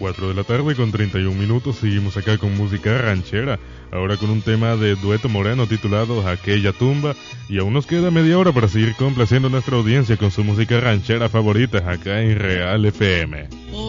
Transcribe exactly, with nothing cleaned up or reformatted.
cuatro de la tarde con treinta y un minutos, seguimos acá con música ranchera, ahora con un tema de Dueto Moreno titulado Aquella Tumba, y aún nos queda media hora para seguir complaciendo a nuestra audiencia con su música ranchera favorita acá en Real F M.